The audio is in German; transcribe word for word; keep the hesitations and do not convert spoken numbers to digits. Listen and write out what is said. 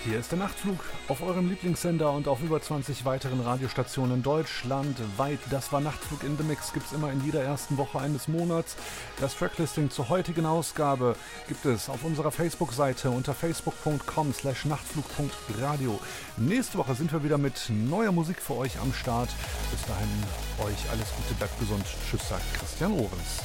Hier ist der Nachtflug auf eurem Lieblingssender und auf über zwanzig weiteren Radiostationen deutschlandweit. Das war Nachtflug in the Mix, gibt es immer in jeder ersten Woche eines Monats. Das Tracklisting zur heutigen Ausgabe gibt es auf unserer Facebook-Seite unter facebook.com slash nachtflug.radio. Nächste Woche sind wir wieder mit neuer Musik für euch am Start. Bis dahin euch alles Gute, bleibt gesund. Tschüss, sagt Christian Ohrens.